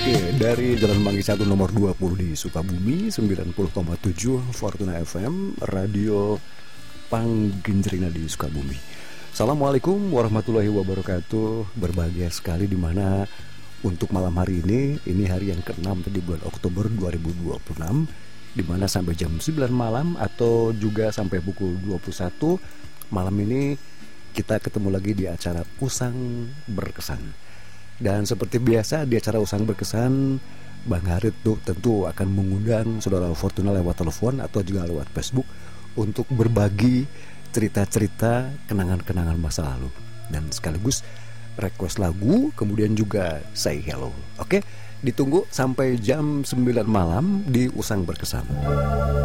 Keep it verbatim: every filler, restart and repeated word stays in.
Oke, dari Jalan Manggi satu nomor dua puluh di Sukabumi, sembilan puluh koma tujuh Fortuna F M, Radio Panggenjrina di Sukabumi. Assalamualaikum warahmatullahi wabarakatuh. Berbahagia sekali di mana untuk malam hari ini, ini hari yang keenam di bulan Oktober dua ribu dua puluh enam, di mana sampai jam sembilan malam atau juga sampai pukul dua puluh satu malam ini kita ketemu lagi di acara Usang Berkesan. Dan seperti biasa di acara Usang Berkesan, Bang Harit tuh tentu akan mengundang saudara Fortuna lewat telepon atau juga lewat Facebook untuk berbagi cerita-cerita kenangan-kenangan masa lalu dan sekaligus request lagu, kemudian juga say hello. Oke, ditunggu sampai jam sembilan malam di Usang Berkesan.